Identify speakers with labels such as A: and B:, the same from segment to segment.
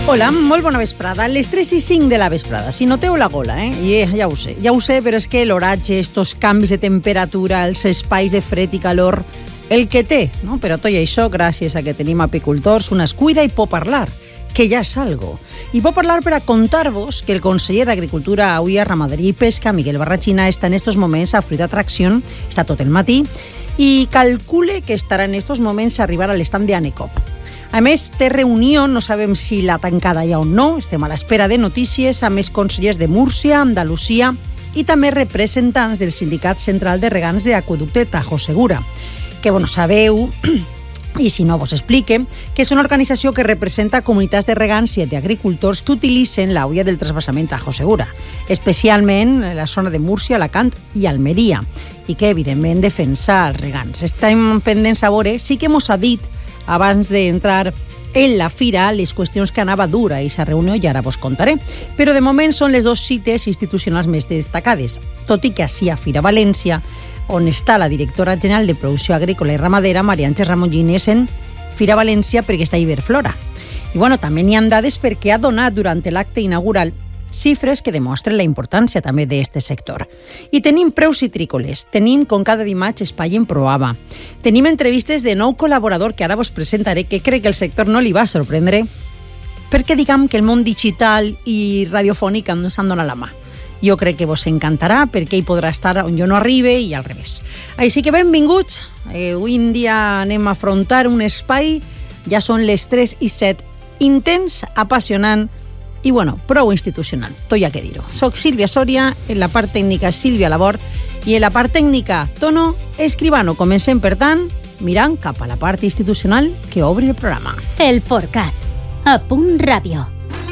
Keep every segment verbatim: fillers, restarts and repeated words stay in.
A: Hola, molt bona vesprada. Les tres i cinc de la vesprada. Si noteu la gola, eh? I, ja ho sé, ja ho sé, però és que l'oratge, estos canvis de temperatura, els espais de fred i calor, el que té, no? Però tot i això, gràcies a que tenim apicultors, una es cuida i pot parlar, que ja és algo. I pot parlar per a contar-vos que el conseller d'Agricultura, Aua, Ramaderia i Pesca, Miguel Barrachina, està en estos moments a Fruit Atracción, està tot el matí, i calcule que estarà en estos moments a arribar a l'estand d'Anecop. A més, té reunió, no sabem si l'ha tancada ja o no, estem a l'espera de notícies, amb més consellers de Múrcia, Andalusia i també representants del Sindicat Central de Regants d'Aqüeducte Tajo Segura, que, bueno, sabeu, i si no vos explique, que és una organització que representa comunitats de regants i d'agricultors que utilitzen l'auia del transvasament Tajo Segura, especialment en la zona de Múrcia, Alacant i Almeria, i que, evidentment, defensa els regants. Estem pendents a veure, sí que mos ha dit abans d'entrar en la fira les qüestions que anava dura i aquesta reunió i ara vos contaré. Però de moment són les dues cites institucionals més destacades, tot i que així a Fira València, on està la directora general de Producció Agrícola i Ramadera, Maria Àngels Ramon Ginés, en Fira València perquè està a Iberflora. I bueno, també n'hi ha dades perquè ha donat durant l'acte inaugural xifres que demostren la importància també d'aquest sector. I tenim preus citrícoles, tenim com cada dimarts espai en Proava, tenim entrevistes de nou col·laborador que ara vos presentaré, que crec que el sector no li va sorprendre, perquè diguem que el món digital i radiofònic ens han donat la mà. Jo crec que vos encantarà perquè hi podrà estar on jo no arribe i al revés. Així que benvinguts, eh, avui en dia anem a afrontar un espai, ja són les tres i set, intens, apassionant, i, bueno, prou institucional, tot hi ha que dir-ho. Soc Sílvia Sòria, en la part tècnica Sílvia Labort, i en la part tècnica Tono Escribano. Comencem, per tant, mirant cap a la part institucional que obri el programa.
B: El Forcat, a Punt Ràdio.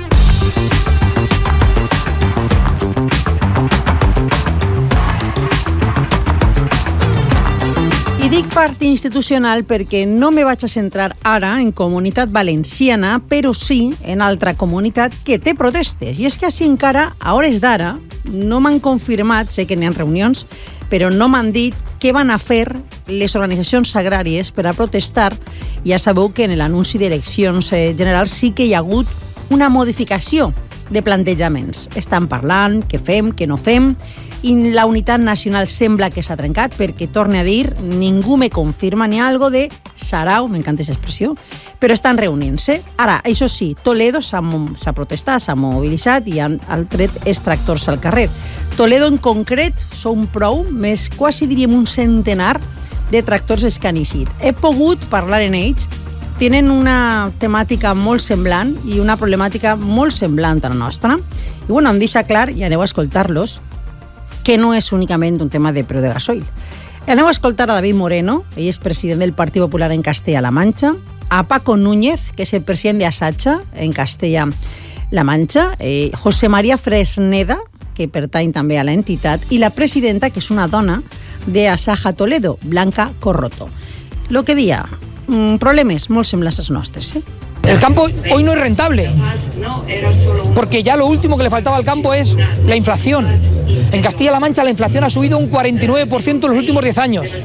A: I dic part institucional perquè no me vaig a centrar ara en Comunitat Valenciana, però sí en altra comunitat que té protestes. I és que així encara, a hores d'ara, no m'han confirmat, sé que n'hi ha reunions, però no m'han dit què van a fer les organitzacions agràries per a protestar. Ja sabeu que en l'anunci d'eleccions generals sí que hi ha hagut una modificació de plantejaments. Estan parlant, què fem, què no fem, i la unitat nacional sembla que s'ha trencat perquè, torne a dir, ningú me confirma ni algo de sarau, m'encanta aquesta expressió, però estan reunint-se. Ara, això sí, Toledo s'ha, s'ha protestat, s'ha mobilitzat i han, han tret extractors al carrer. Toledo en concret són prou, més quasi diríem un centenar de tractors escanicit. He pogut parlar en ells, tenen una temàtica molt semblant i una problemàtica molt semblant a la nostra. I bueno, em deixa clar, i aneu a escoltar-los, que no és únicament un tema de preu de gasoil. Aneu a escoltar a David Moreno, ell és president del Partit Popular en Castella-La Manxa, a Paco Núñez, que és el president de Asacha en Castella-La Manxa, eh, José María Fresneda, que pertany també a l'entitat, i la presidenta, que és una dona de Asaja Toledo, Blanca Corroto. Lo que dia, mmm, problemes molt semblants als nostres, eh?
C: El campo hoy no es rentable, porque ya lo último que le faltaba al campo es la inflación. En Castilla-La Mancha la inflación ha subido un cuarenta y nueve por ciento en los últimos diez años.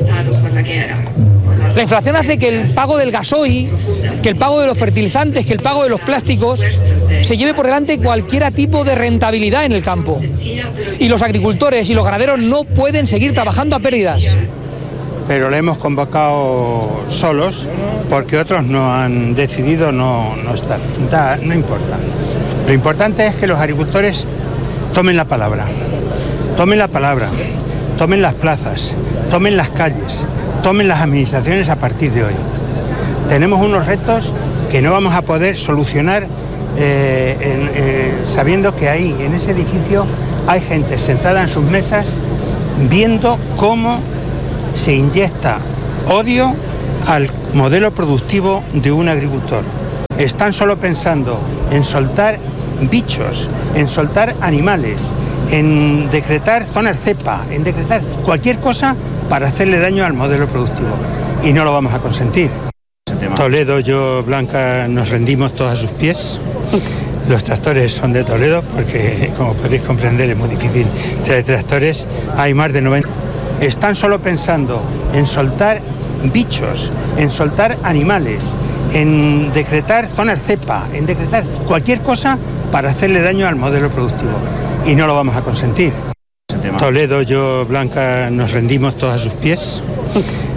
C: La inflación hace que el pago del gasoil, que el pago de los fertilizantes, que el pago de los plásticos se lleve por delante cualquier tipo de rentabilidad en el campo. Y los agricultores y los ganaderos no pueden seguir trabajando a pérdidas.
D: Pero le hemos convocado solos porque otros no han decidido no, no estar. Da, no importa. Lo importante es que los agricultores tomen la palabra, tomen la palabra, tomen las plazas, tomen las calles, tomen las administraciones a partir de hoy. Tenemos unos retos que no vamos a poder solucionar eh, en, eh, sabiendo que ahí, en ese edificio, hay gente sentada en sus mesas viendo cómo se inyecta odio al modelo productivo de un agricultor. Están solo pensando en soltar bichos, en soltar animales, en decretar zonas cepa, en decretar cualquier cosa para hacerle daño al modelo productivo. Y no lo vamos a consentir. Toledo, yo, Blanca, nos rendimos todos a sus pies. Los tractores son de Toledo porque, como podéis comprender, es muy difícil traer tractores. Hay más de noventa. Están solo pensando en soltar bichos, en soltar animales, en decretar zonas cepa, en decretar cualquier cosa para hacerle daño al modelo productivo. Y no lo vamos a consentir. Toledo, yo, Blanca, nos rendimos todos a sus pies.